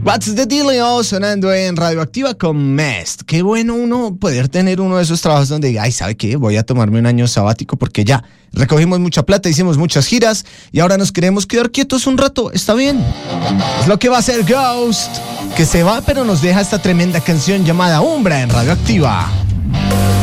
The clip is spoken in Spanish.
What's the Dealio sonando en Radioactiva con Mest. Qué bueno uno poder tener uno de esos trabajos donde diga, ay, ¿sabe qué? Voy a tomarme un año sabático porque ya recogimos mucha plata, hicimos muchas giras y ahora nos queremos quedar quietos un rato. Está bien. Es lo que va a hacer Ghost, que se va pero nos deja esta tremenda canción llamada Umbra en Radioactiva.